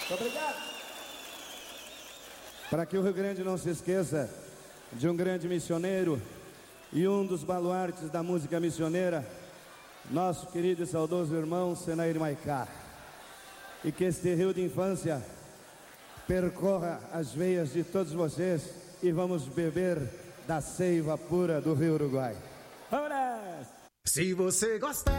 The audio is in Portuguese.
Obrigado. Para que o Rio Grande não se esqueça de um grande missioneiro e um dos baluartes da música missioneira, nosso querido e saudoso irmão Senair Maicá. E que este rio de infância percorra as veias de todos vocês e vamos beber da seiva pura do Rio Uruguai. Vamos! Se você gosta